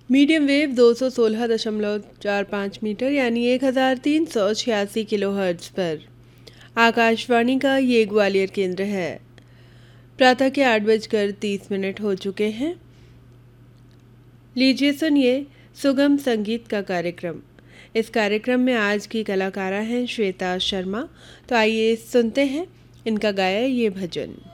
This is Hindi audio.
मीडियम वेव 216.45 मीटर यानी 1386 किलोहर्ट्ज़ पर आकाशवाणी का ये ग्वालियर केंद्र है। प्रातः के 8:30 हो चुके हैं। लीजिए सुनिए सुगम संगीत का कार्यक्रम। इस कार्यक्रम में आज की कलाकारा हैं श्वेता शर्मा। तो आइए सुनते हैं इनका गाया ये भजन।